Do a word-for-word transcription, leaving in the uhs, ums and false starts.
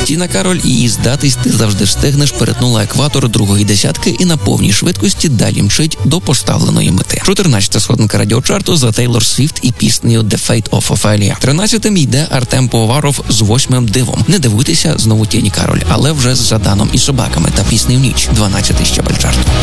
Тіна Кароль і її «Здатись ти завжди встигнеш» перетнула екватор другої десятки і на повній швидкості далі мчить до поставленої мети. чотирнадцята сходинка радіочарту за Тейлор Свіфт і піснею «The Fate of Ophelia». тринадцятим йде Артем Поваров з «Восьмим дивом». Не дивуйтеся, знову Тіні Кароль, але вже з «Жаданом і собаками» та піснею «Ніч». дванадцятий щабель чарту.